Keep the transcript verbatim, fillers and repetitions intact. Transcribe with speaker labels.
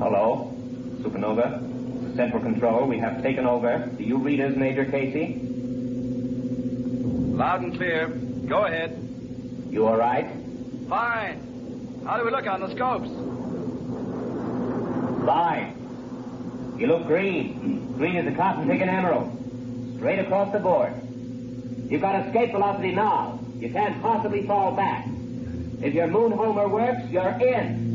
Speaker 1: Hello, Supernova. Central Control, we have taken over. Do you read us, Major Casey?
Speaker 2: Loud and clear. Go ahead.
Speaker 1: You all right?
Speaker 2: Fine. How do we look on the scopes?
Speaker 1: Fine. You look green. Green as a cotton-picking emerald. Straight across the board. You've got escape velocity now. You can't possibly fall back. If your moon homer works, you're in.